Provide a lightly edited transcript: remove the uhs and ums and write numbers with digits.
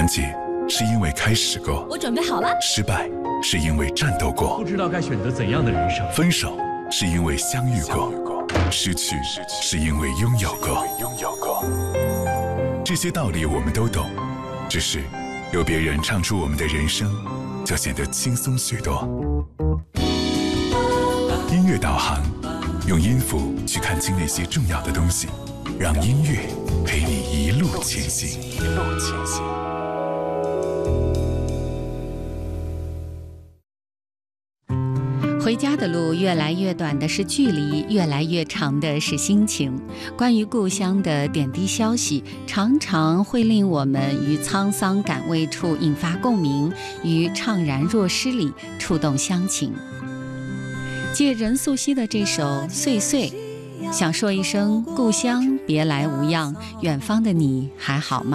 团结是因为开始过， 我准备好了。 失败是因为战斗过， 不知道该选择怎样的人生。 分手是因为相遇过，失去是因为拥有过。这些道理我们都懂，只是有别人唱出我们的人生，就显得轻松许多。音乐导航，用音符去看清那些重要的东西，让音乐陪你一路前行。 回家的路越来越短的是距离，越来越长的是心情。关于故乡的点滴消息，常常会令我们于沧桑感味处引发共鸣，于怅然若失里触动乡情。借任素汐的这首《岁岁》，想说一声故乡别来无恙，远方的你还好吗？